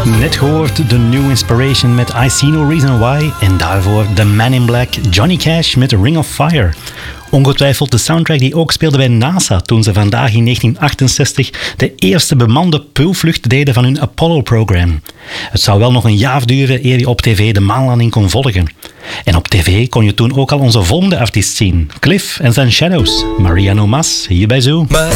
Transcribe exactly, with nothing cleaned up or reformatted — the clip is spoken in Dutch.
Net gehoord de New Inspiration met I See No Reason Why en daarvoor The Man in Black, Johnny Cash met Ring of Fire. Ongetwijfeld de soundtrack die ook speelde bij NASA toen ze vandaag in negentien achtenzestig de eerste bemande pulvlucht deden van hun Apollo-program. Het zou wel nog een jaar duren eer je op tv de maanlanding kon volgen. En op tv kon je toen ook al onze volgende artiest zien, Cliff en zijn Shadows. Maria No Mas, hier bij Zoo. Maria